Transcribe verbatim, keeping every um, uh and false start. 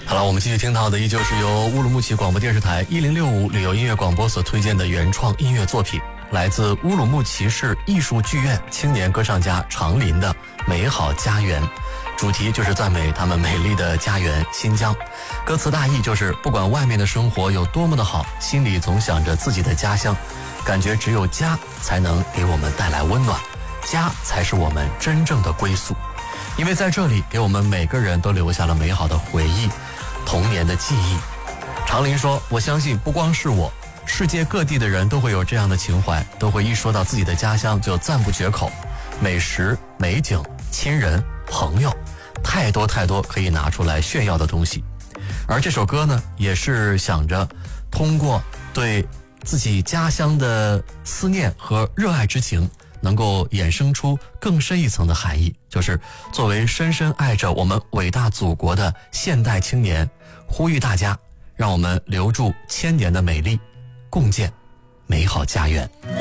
好了，我们继续听到的依旧是由乌鲁木齐广播电视台一零六五旅游音乐广播所推荐的原创音乐作品，来自乌鲁木齐市艺术剧院青年歌唱家常林的《美好家园》，主题就是赞美他们美丽的家园新疆。歌词大意就是不管外面的生活有多么的好，心里总想着自己的家乡，感觉只有家才能给我们带来温暖，家才是我们真正的归宿，因为在这里给我们每个人都留下了美好的回忆，童年的记忆。常林说，我相信不光是我，世界各地的人都会有这样的情怀，都会一说到自己的家乡就赞不绝口，美食、美景、亲人、朋友，太多太多可以拿出来炫耀的东西。而这首歌呢，也是想着通过对自己家乡的思念和热爱之情，能够衍生出更深一层的含义，就是作为深深爱着我们伟大祖国的现代青年，呼吁大家让我们留住千年的美丽，共建美好家园。